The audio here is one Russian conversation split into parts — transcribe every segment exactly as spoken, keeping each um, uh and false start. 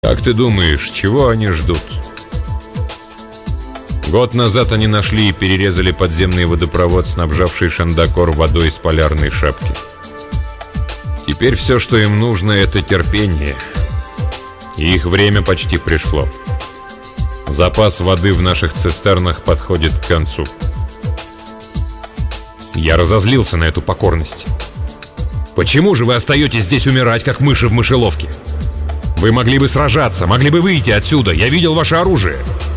Как ты думаешь, чего они ждут? Год назад они нашли и перерезали подземный водопровод, снабжавший Шандакор водой из полярной шапки. Теперь все, что им нужно, это терпение. И их время почти пришло. Запас воды в наших цистернах подходит к концу. Я разозлился на эту покорность. Почему же вы остаетесь здесь умирать, как мыши в мышеловке? Вы могли бы сражаться, могли бы выйти отсюда. Я видел ваше оружие.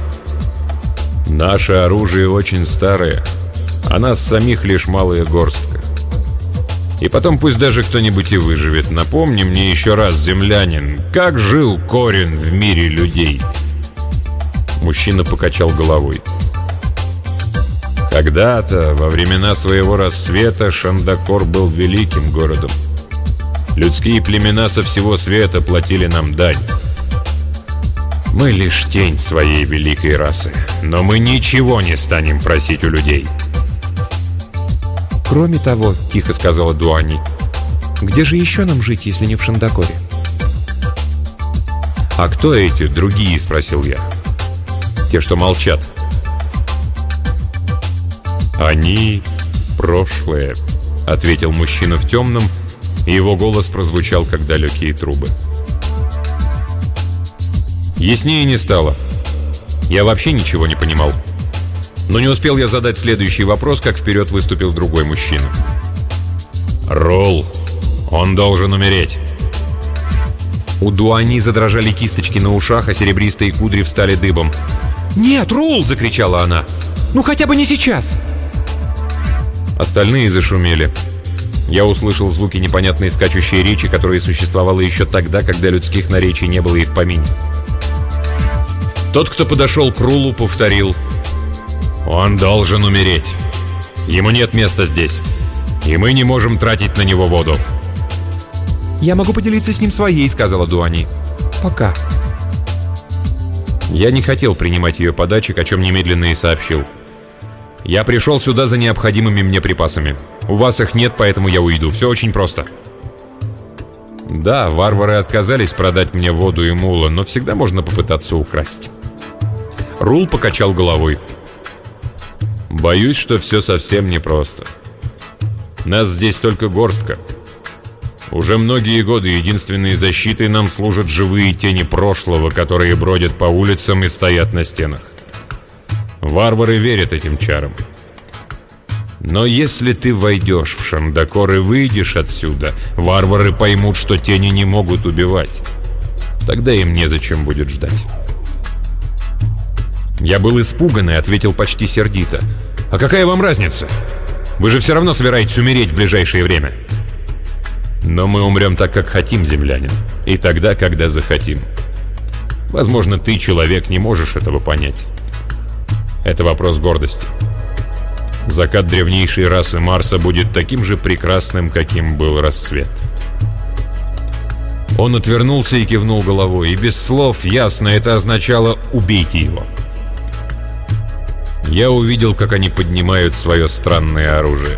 Наше оружие очень старое, а нас самих лишь малая горстка. И потом пусть даже кто-нибудь и выживет. Напомни мне еще раз, землянин, как жил Корин в мире людей? Мужчина покачал головой. Когда-то, во времена своего рассвета, Шандакор был великим городом. Людские племена со всего света платили нам дань. Мы лишь тень своей великой расы, но мы ничего не станем просить у людей. Кроме того, тихо сказала Дуани, где же еще нам жить, если не в Шандакоре? А кто эти другие, спросил я. Те, что молчат. Они прошлое, ответил мужчина в темном, и его голос прозвучал, как далекие трубы. Яснее не стало. Я вообще ничего не понимал. Но не успел я задать следующий вопрос, как вперед выступил другой мужчина. Рул, он должен умереть. У Дуани задрожали кисточки на ушах, а серебристые кудри встали дыбом. «Нет, Рул!» — закричала она. «Ну хотя бы не сейчас!» Остальные зашумели. Я услышал звуки непонятной скачущей речи, которая существовала еще тогда, когда людских наречий не было и в помине. Тот, кто подошел к Рулу, повторил: «Он должен умереть. Ему нет места здесь, и мы не можем тратить на него воду». «Я могу поделиться с ним своей», — сказала Дуани. «Пока». Я не хотел принимать ее подачек, о чем немедленно и сообщил. «Я пришел сюда за необходимыми мне припасами. У вас их нет, поэтому я уйду. Все очень просто». Да, варвары отказались продать мне воду и мула, но всегда можно попытаться украсть. Рул покачал головой. «Боюсь, что все совсем непросто. Нас здесь только горстка. Уже многие годы единственной защитой нам служат живые тени прошлого, которые бродят по улицам и стоят на стенах. Варвары верят этим чарам. Но если ты войдешь в Шандакор и выйдешь отсюда, варвары поймут, что тени не могут убивать. Тогда им незачем будет ждать». Я был испуган и ответил почти сердито: «А какая вам разница? Вы же все равно собираетесь умереть в ближайшее время». «Но мы умрем так, как хотим, землянин, и тогда, когда захотим. Возможно, ты, человек, не можешь этого понять. Это вопрос гордости. Закат древнейшей расы Марса будет таким же прекрасным, каким был рассвет». Он отвернулся и кивнул головой, и без слов ясно это означало: «Убейте его». Я увидел, как они поднимают свое странное оружие.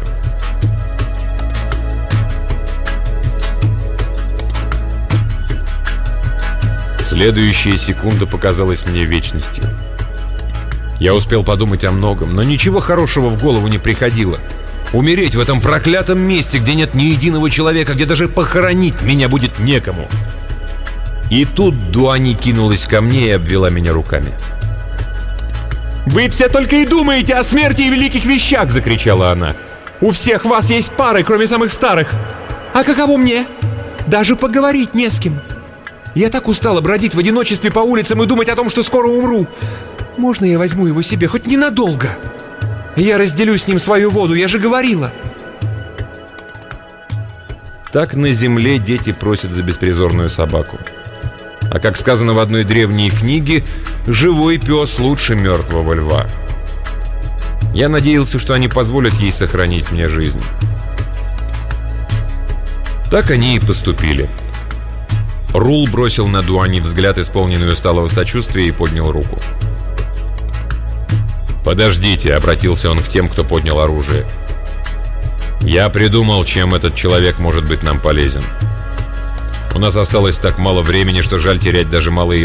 Следующая секунда показалась мне вечностью. Я успел подумать о многом, но ничего хорошего в голову не приходило. Умереть в этом проклятом месте, где нет ни единого человека, где даже похоронить меня будет некому. И тут Дуани кинулась ко мне и обвела меня руками. «Вы все только и думаете о смерти и великих вещах!» — закричала она. «У всех вас есть пары, кроме самых старых. А каково мне? Даже поговорить не с кем. Я так устала бродить в одиночестве по улицам и думать о том, что скоро умру. Можно я возьму его себе, хоть ненадолго? Я разделю с ним свою воду, я же говорила». Так на земле дети просят за беспризорную собаку. А как сказано в одной древней книге, живой пес лучше мертвого льва. Я надеялся, что они позволят ей сохранить мне жизнь. Так они и поступили. Рул бросил на Дуани взгляд, исполненный усталого сочувствия, и поднял руку. «Подождите», — обратился он к тем, кто поднял оружие. «Я придумал, чем этот человек может быть нам полезен. У нас осталось так мало времени, что жаль терять даже малые